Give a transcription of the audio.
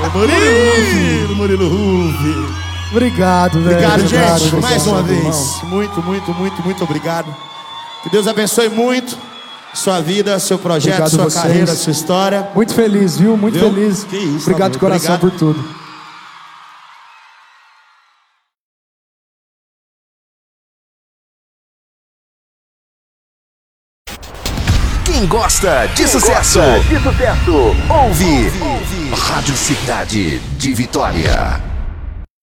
Murilo Ruff. Obrigado, velho. Obrigado, gente. Obrigado, Mais uma vez. irmão. Muito obrigado. Que Deus abençoe muito sua vida, seu projeto, Obrigado sua vocês. carreira, sua história. Muito feliz, viu? Muito Viu? feliz. Que isso, obrigado de coração obrigado. por tudo. Quem gosta de sucesso, ouve Rádio Cidade de Vitória.